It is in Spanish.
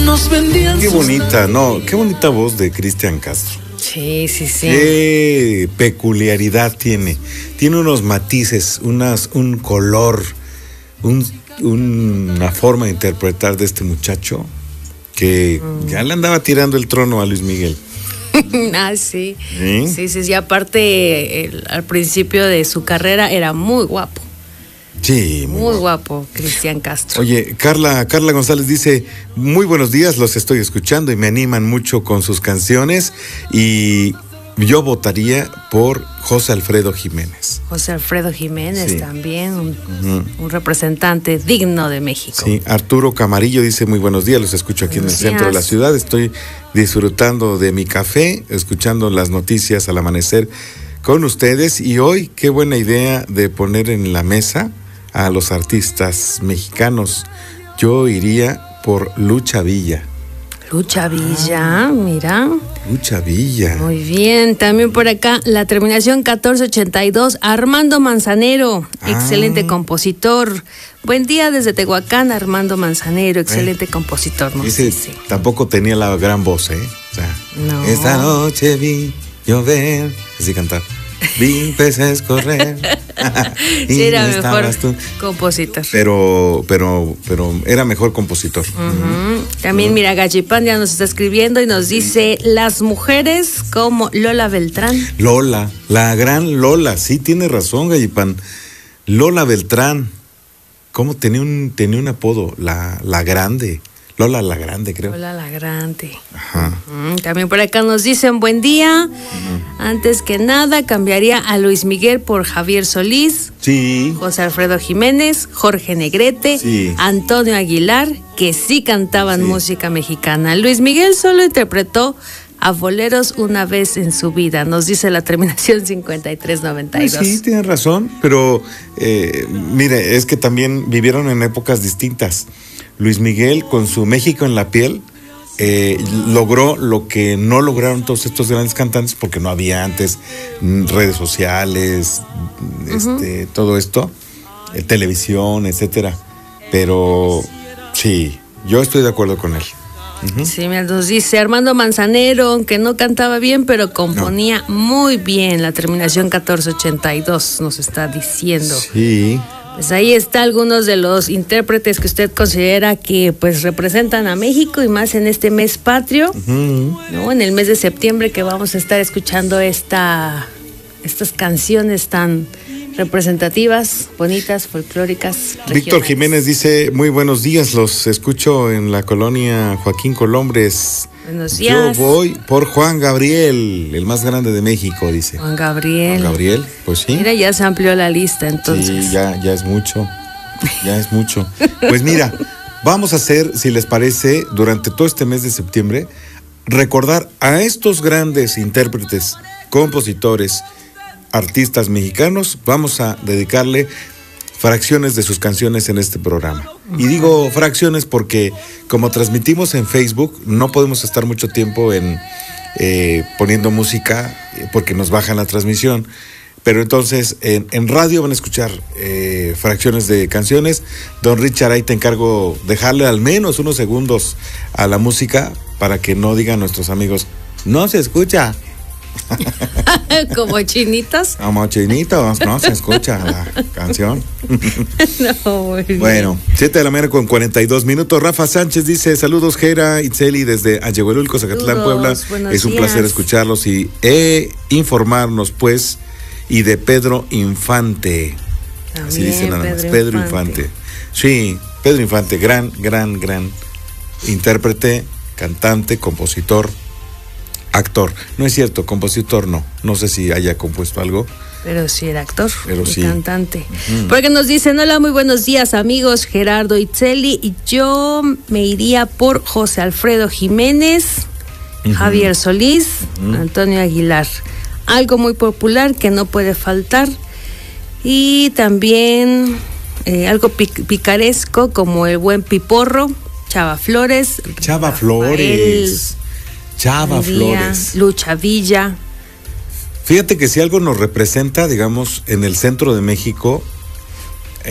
nos vendían. Qué bonita, qué bonita voz de Cristian Castro. Sí. Qué peculiaridad tiene. Tiene unos matices, un color, una forma de interpretar de este muchacho que ya le andaba tirando el trono a Luis Miguel. Sí. Sí. Aparte, al principio de su carrera era muy guapo. Sí, muy guapo, Cristian Castro. Oye, Carla González dice: muy buenos días, los estoy escuchando y me animan mucho con sus canciones, y yo votaría por José Alfredo Jiménez. José Alfredo Jiménez, sí. También un representante digno de México. Sí, Arturo Camarillo dice: muy buenos días, los escucho aquí en el centro de la ciudad, estoy disfrutando de mi café, escuchando las noticias al amanecer con ustedes, y hoy qué buena idea de poner en la mesa a los artistas mexicanos. Yo iría por Lucha Villa. Lucha Villa, mira. Lucha Villa. Muy bien, también por acá la terminación 1482, Armando Manzanero, excelente compositor. Buen día desde Tehuacán, Armando Manzanero, excelente compositor. Ese tampoco tenía la gran voz, O sea, no. Esta noche vi llover, así cantar. Vi peces correr. Sí, era mejor compositor. Pero era mejor compositor. También, mira, Gallipán ya nos está escribiendo y nos dice: las mujeres como Lola Beltrán. Lola, la gran Lola, sí tiene razón, Gallipán. Lola Beltrán. ¿Cómo tenía un apodo? La Grande. Lola la Grande, creo. Lola la Grande. Ajá. También por acá nos dicen: buen día. Antes que nada, cambiaría a Luis Miguel por Javier Solís. Sí. José Alfredo Jiménez, Jorge Negrete, sí. Antonio Aguilar, que sí cantaban música mexicana. Luis Miguel solo interpretó a boleros una vez en su vida, nos dice la terminación 5392. Pues sí, tiene razón, pero mire, es que también vivieron en épocas distintas. Luis Miguel, con su México en la piel, logró lo que no lograron todos estos grandes cantantes, porque no había antes redes sociales, todo esto, televisión, etcétera. Pero sí, yo estoy de acuerdo con él. Sí, nos dice Armando Manzanero, aunque no cantaba bien, pero componía muy bien. La terminación 1482 nos está diciendo. Sí. Pues ahí está algunos de los intérpretes que usted considera que pues representan a México, y más en este mes patrio, ¿no? En el mes de septiembre, que vamos a estar escuchando estas canciones tan representativas, bonitas, folclóricas, regionales. Víctor Jiménez dice: muy buenos días, los escucho en la colonia Joaquín Colombres. Buenos días. Yo voy por Juan Gabriel, el más grande de México, dice. Juan Gabriel, pues sí. Mira, ya se amplió la lista, entonces. Sí, ya es mucho, Pues mira, vamos a hacer, si les parece, durante todo este mes de septiembre, recordar a estos grandes intérpretes, compositores, artistas mexicanos. Vamos a dedicarle fracciones de sus canciones en este programa. Y digo fracciones porque como transmitimos en Facebook, no podemos estar mucho tiempo en poniendo música porque nos bajan la transmisión. Pero entonces en radio van a escuchar fracciones de canciones. Don Richard, ahí te encargo dejarle al menos unos segundos a la música para que no digan nuestros amigos: no se escucha. Como chinitos. Como chinitos, no se escucha la canción. No, muy bien. Bueno, 7:42 a.m. Rafa Sánchez dice: saludos, Jera Itzeli, desde Ayehuelulco, Zacatlán, Puebla. Es un placer escucharlos y informarnos, pues, y de Pedro Infante. También, así dice nada más, Pedro Infante. Sí, Pedro Infante, gran intérprete, cantante, compositor, actor. No es cierto, compositor no sé si haya compuesto algo. Pero sí era actor y cantante. Porque nos dicen: hola, muy buenos días, amigos, Gerardo Itzeli, y yo me iría por José Alfredo Jiménez, Javier Solís, Antonio Aguilar. Algo muy popular que no puede faltar, y también algo picaresco como El Buen Piporro, Chava Flores, Lucha Villa. Fíjate que si algo nos representa, digamos, en el centro de México,